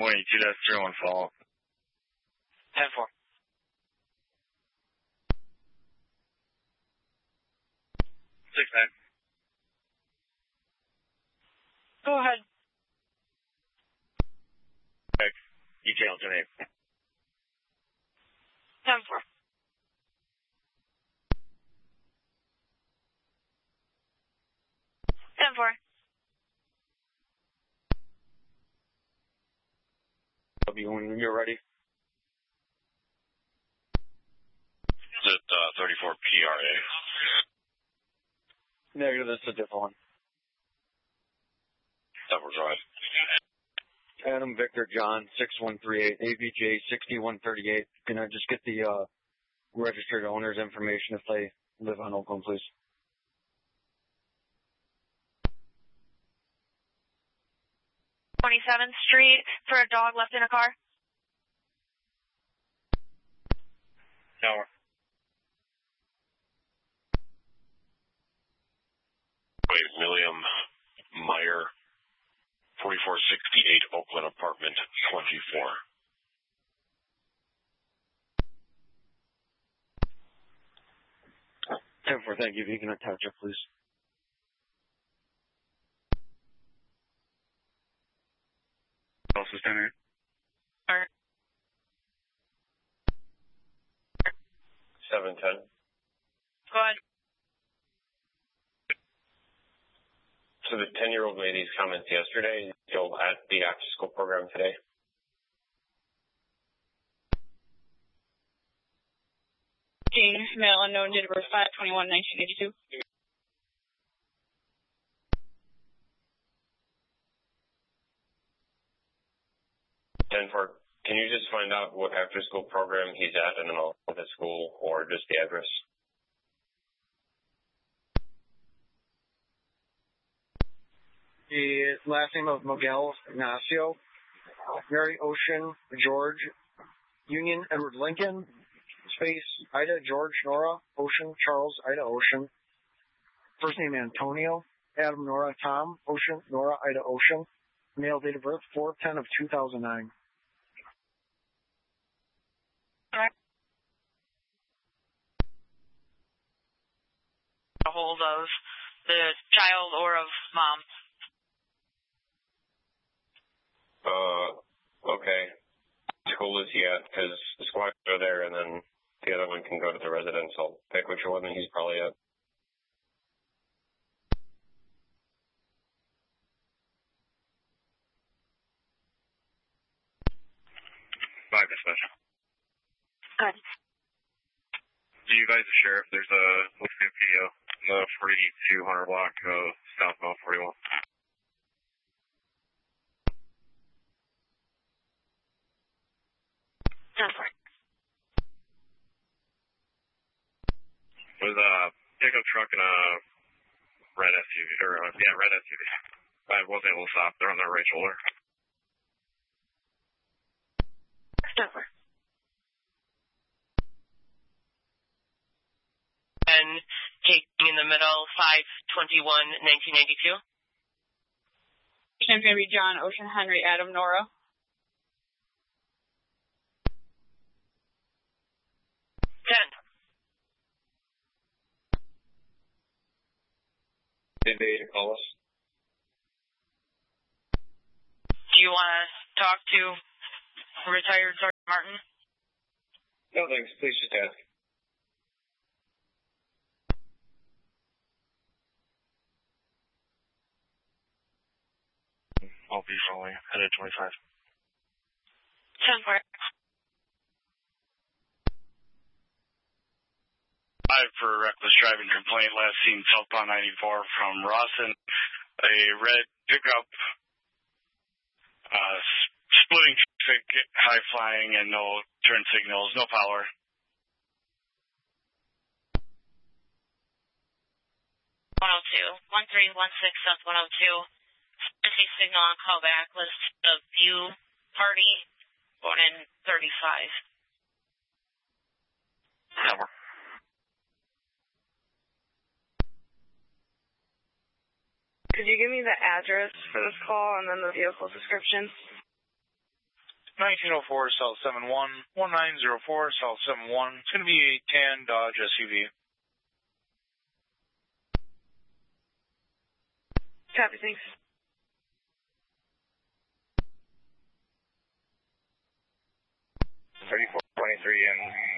22-01 follow. 10-4. 6-9. Go ahead. Detail 10-8. 10-4. 10-4. When you're ready. Is it 34 PRA? Negative, that's a different one. That was right. Adam Victor John 6138 AVJ 6138. Can I just get the registered owner's information if they live on Oakland, please? th Street for a dog left in a car. Tower. Wait, William Meyer, 4468 Oakland Apartment 24. Thank you. If you can attach it, please. Also standard. All right. 710. Go ahead. So the 10-year-old made these comments yesterday, still at the after-school program today? Male unknown, date of birth 5/21/1982. Denver, can you just find out what after-school program he's at and then I'll call the school or just the address? The last name of Miguel Ignacio, Mary Ocean George, Union Edward Lincoln, space Ida George Nora Ocean Charles Ida Ocean. First name Antonio, Adam Nora Tom Ocean Nora Ida Ocean. Male, date of birth 4/10/2009. A hold of the child or of mom. Okay. What school is he at? Because the squads are there and then the other one can go to the residence. I'll pick which one he's probably at. Bye, dispatch. Good. Do you guys, the sheriff, there's a PO, the 4200 block, southbound 41. With a pickup truck and a red SUV, red SUV. I wasn't able to stop. They're on their right shoulder. Stopper. And taking in the middle, 5/21/1992. Name's going to be John Ocean Henry Adam Nora. 10. Did they call us? Do you want to talk to retired Sergeant Martin? No, thanks. Please just ask. I'll be following. Headed 25. 10-4. For a reckless driving complaint, last seen southbound 94 from Rawson. A red pickup, splitting traffic, high flying, and no turn signals, no power. (102) 1316 South 102. Busy signal on callback. List of view party going in 35. Number. Could you give me the address for this call and then the vehicle description? 1904 South 71, 1904 South 71. It's going to be a tan Dodge SUV. Copy, thanks. 3423 and